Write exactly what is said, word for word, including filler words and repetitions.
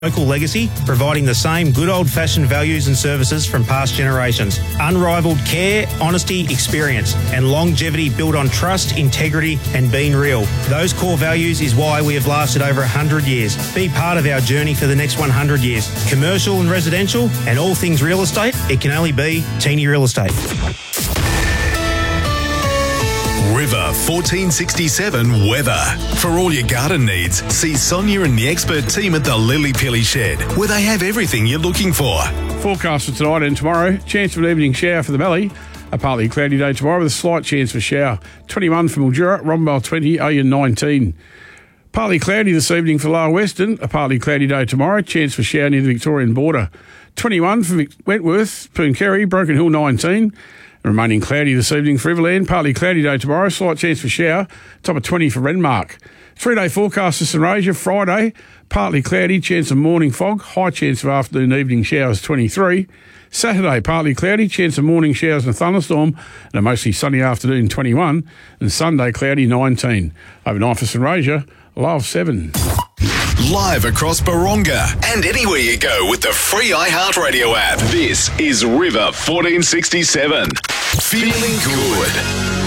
Local legacy, providing the same good old-fashioned values and services from past generations. Unrivaled care, honesty, experience, and longevity built on trust, integrity, and being real. Those core values is why we have lasted over one hundred years. Be part of our journey for the next one hundred years. Commercial and residential, and all things real estate, it can only be Teeny Real Estate. River fourteen sixty-seven weather. For all your garden needs, see Sonia and the expert team at the Lily Pilly Shed, where they have everything you're looking for. Forecast for tonight and tomorrow. Chance of an evening shower for the valley. A partly cloudy day tomorrow with a slight chance for shower. twenty-one for Mildura, Rombale twenty, Oyen nineteen. Partly cloudy this evening for Lower Western. A partly cloudy day tomorrow. Chance for shower near the Victorian border. twenty-one for Wentworth, Pooncarie, Broken Hill nineteen. Remaining cloudy this evening for Riverland. Partly cloudy day tomorrow. Slight chance for shower. Top of twenty for Renmark. Three-day forecast for St Rasia. Friday, partly cloudy. Chance of morning fog. High chance of afternoon evening showers twenty-three. Saturday, partly cloudy. Chance of morning showers and thunderstorm. And a mostly sunny afternoon twenty-one. And Sunday, cloudy nineteen. Overnight for St Rasia, low of seven. Live across Baronga and anywhere you go with the free iHeartRadio app. This is River fourteen sixty-seven. Feeling good.